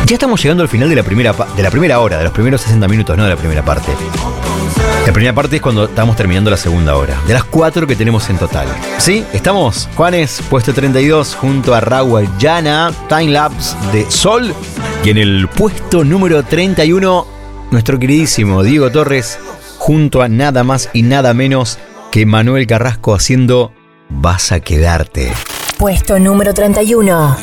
Ya estamos llegando al final de la primera hora, de los primeros 60 minutos, no de la primera parte. La primera parte es cuando estamos terminando la segunda hora. De las 4 que tenemos en total. ¿Sí? Estamos, Juanes, puesto 32, junto a Raúl Llana, Timelapse de Sol. Y en el puesto número 31, nuestro queridísimo Diego Torres, junto a nada más y nada menos que Manuel Carrasco haciendo Vas a quedarte. Puesto número 31.